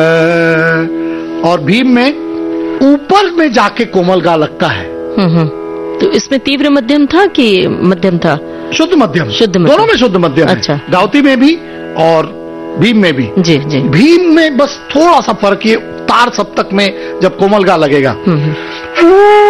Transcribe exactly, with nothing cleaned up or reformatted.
और भीम में ऊपर में जाके कोमल गा लगता है। हम्म हम्म। तो इसमें तीव्र मध्यम था कि मध्यम था? शुद्ध मध्यम। शुद्ध मध्यम। दोनों में शुद्ध मध्यम। अच्छा। गाउती में भी और भीम में भी। जी जी। भीम में बस थोड़ा सा फर्क है, तार सप्तक में जब कोमल गा लगेगा। हम्म